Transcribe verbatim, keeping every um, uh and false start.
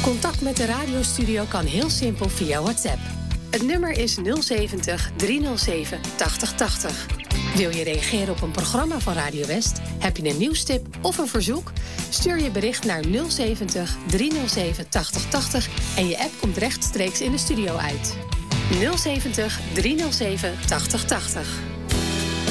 Contact met de radiostudio kan heel simpel via WhatsApp. Het nummer is nul zeventig, driehonderdzeven, tachtig tachtig. Wil je reageren op een programma van Radio West? Heb je een nieuwstip of een verzoek? Stuur je bericht naar nul zeventig, driehonderdzeven, tachtig tachtig en je app komt rechtstreeks in de studio uit. nul zeventig, driehonderdzeven, tachtig tachtig.